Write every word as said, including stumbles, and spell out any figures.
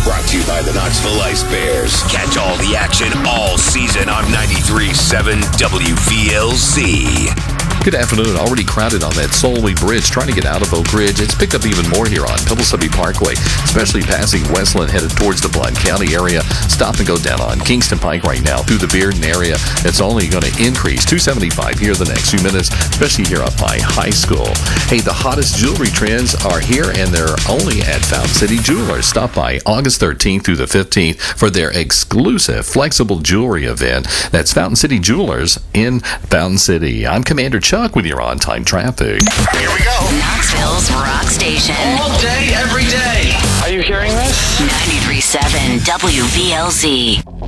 Brought to you by the Knoxville Ice Bears. Catch all the action all season on ninety-three point seven W V L Z. Good afternoon. Already crowded on that Solway Bridge, trying to get out of Oak Ridge. It's picked up even more here on Pillsbury Parkway, especially passing Westland, headed towards the Blount County area. Stop and go down on Kingston Pike right now through the Bearden area. It's only going to increase two seventy-five here the next few minutes, especially here up by High School. Hey, the hottest jewelry trends are here, and they're only at Fountain City Jewelers. Stop by August thirteenth through the fifteenth for their exclusive flexible jewelry event. That's Fountain City Jewelers in Fountain City. I'm Commander Chuck with your on-time traffic. Here we go. Knoxville's rock station. All day, every day. Are you hearing this? ninety-three point seven W V L Z.